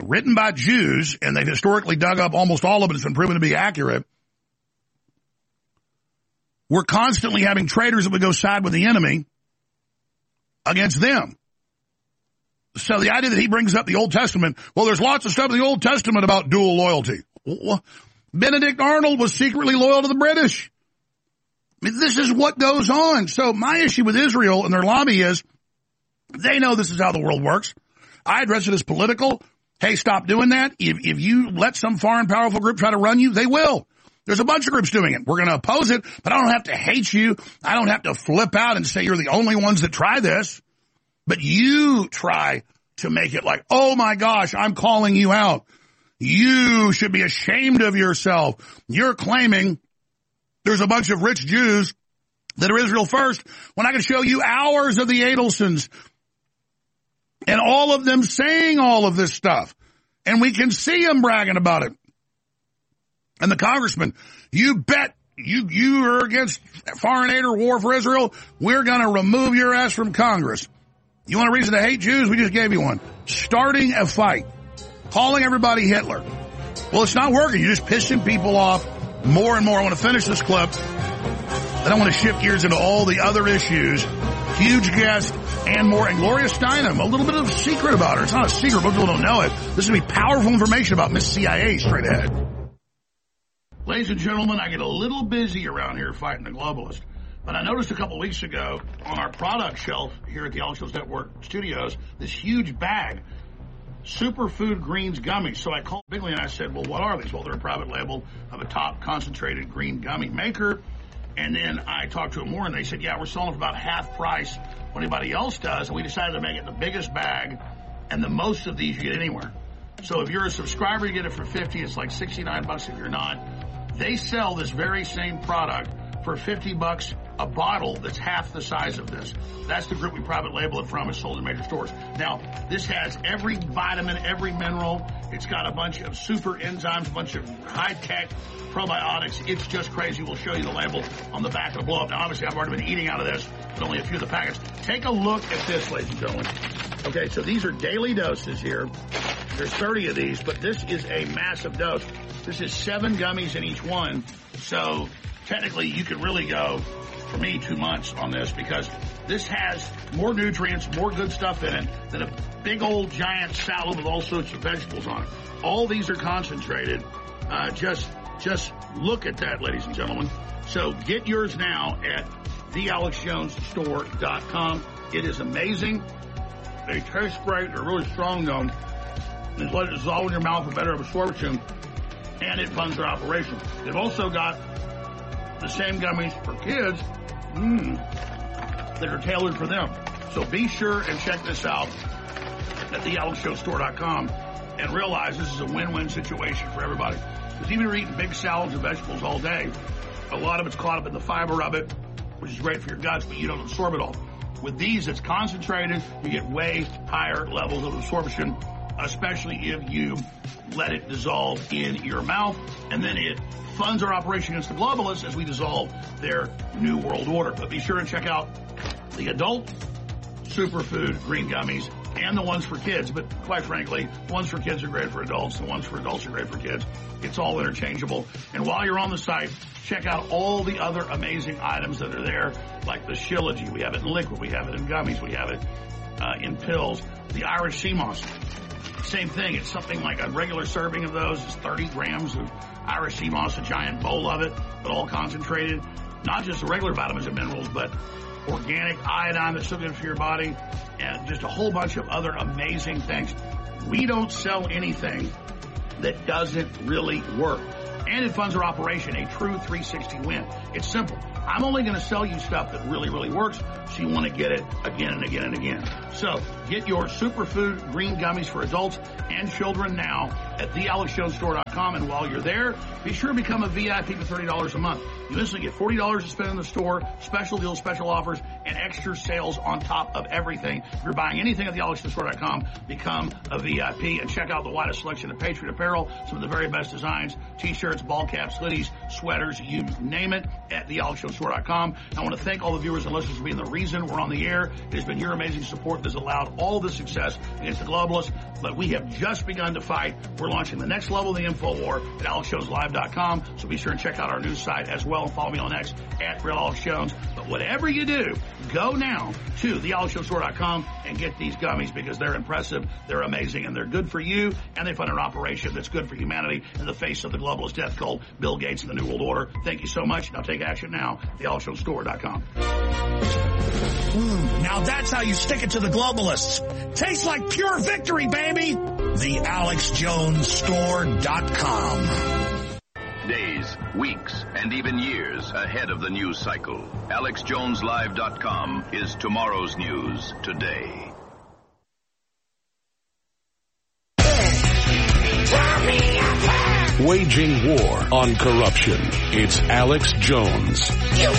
written by Jews, and they've historically dug up almost all of it. It's been proven to be accurate. We're constantly having traitors that would go side with the enemy against them. So the idea that he brings up the Old Testament, well, there's lots of stuff in the Old Testament about dual loyalty. Benedict Arnold was secretly loyal to the British. I mean, this is what goes on. So my issue with Israel and their lobby is they know this is how the world works. I address it as political. Hey, stop doing that. If you let some foreign powerful group try to run you, they will. There's a bunch of groups doing it. We're going to oppose it, but I don't have to hate you. I don't have to flip out and say you're the only ones that try this. But you try to make it like, oh my gosh, I'm calling you out. You should be ashamed of yourself. You're claiming there's a bunch of rich Jews that are Israel first when I can show you hours of the Adelsons and all of them saying all of this stuff. And we can see them bragging about it. And the congressman, you bet you are against foreign aid or war for Israel. We're going to remove your ass from Congress. You want a reason to hate Jews? We just gave you one. Starting a fight. Calling everybody Hitler. Well, it's not working. You're just pissing people off more and more. I want to finish this clip. Then I want to shift gears into all the other issues. Huge guest and more. And Gloria Steinem, a little bit of a secret about her. It's not a secret, but people don't know it. This will be powerful information about Miss CIA straight ahead. Ladies and gentlemen, I get a little busy around here fighting the globalists. But I noticed a couple of weeks ago on our product shelf here at the Alex Jones Network Studios, this huge bag, Superfood Greens Gummies. So I called Bigley and I said, well, what are these? Well, they're a private label of a top concentrated green gummy maker. And then I talked to them more and they said, yeah, we're selling for about half price what anybody else does. And we decided to make it the biggest bag and the most of these you get anywhere. So if you're a subscriber, you get it for $50. It's like $69 if you're not. They sell this very same product for $50 a bottle that's half the size of this. That's the group we private label it from. It's sold in major stores. Now, this has every vitamin, every mineral. It's got a bunch of super enzymes, a bunch of high-tech probiotics. It's just crazy. We'll show you the label on the back of the blow-up. Now, obviously, I've already been eating out of this, but only a few of the packets. Take a look at this, ladies and gentlemen. Okay, so these are daily doses here. There's 30 of these, but this is a massive dose. This is 7 gummies in each one. So technically, you could really go, for me, 2 months on this because this has more nutrients, more good stuff in it than a big old giant salad with all sorts of vegetables on it. All these are concentrated. Just look at that, ladies and gentlemen. So get yours now at thealexjonesstore.com. It is amazing. They taste great. They're really strong, though. And let it dissolve in your mouth for better absorption. And it funds their operation. They've also got the same gummies for kids that are tailored for them. So be sure and check this out at thealexjonesstore.com and realize this is a win-win situation for everybody. Because even if you're eating big salads and vegetables all day, a lot of it's caught up in the fiber of it, which is great for your guts, but you don't absorb it all. With these, it's concentrated. You get way higher levels of absorption, especially if you let it dissolve in your mouth. And then it funds our operation against the globalists as we dissolve their new world order. But be sure and check out the adult superfood green gummies and the ones for kids. But quite frankly, the ones for kids are great for adults. The ones for adults are great for kids. It's all interchangeable. And while you're on the site, check out all the other amazing items that are there, like the Shilajit. We have it in liquid. We have it in gummies. We have it in pills. The Irish sea moss. Same thing. It's something like a regular serving of those is 30 grams of Irish sea moss, a giant bowl of it, but all concentrated. Not just the regular vitamins and minerals, but organic iodine that's so good for your body, and just a whole bunch of other amazing things. We don't sell anything that doesn't really work. And it funds our operation, a true 360 win. It's simple. I'm only going to sell you stuff that really, really works, so you want to get it again and again and again. So get your superfood green gummies for adults and children now at thealexjonesstore.com. And while you're there, be sure to become a VIP for $30 a month. You instantly get $40 to spend in the store, special deals, special offers, and extra sales on top of everything. If you're buying anything at thealexjonesstore.com, become a VIP and check out the widest selection of Patriot apparel, some of the very best designs, t-shirts, ball caps, hoodies, sweaters, you name it, at thealexjonesstore.com. I want to thank all the viewers and listeners for being the reason we're on the air. It has been your amazing support that has allowed all the success against the globalists. but we have just begun to fight. We're launching the next level of the info war at AlexJonesLive.com, so be sure and check out our news site as well and follow me on X at Real Alex Jones. But whatever you do, go now to thealexjonestore.com and get these gummies because they're impressive, they're amazing, and they're good for you, and they fund an operation that's good for humanity in the face of the globalist death cult, Bill Gates and the New World Order. Thank you so much. Now take action now, thealexjonestore.com. Now that's how you stick it to the globalists. Tastes like pure victory, baby. TheAlexJonesStore.com. Days, weeks, and even years ahead of the news cycle. AlexJonesLive.com is tomorrow's news today. Waging war on corruption. It's Alex Jones. You